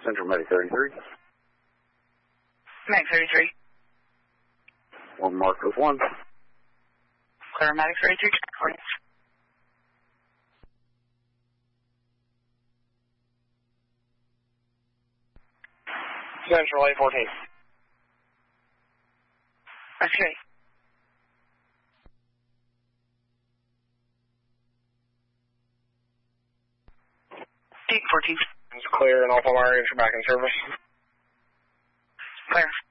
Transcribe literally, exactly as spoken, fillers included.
Central Medic thirty-three. Medic thirty-three. One Marcos one. Clear Medic thirty-three. Central eight fourteen. Okay. eight fourteen. It's clear and all four areas are back in service. Clear.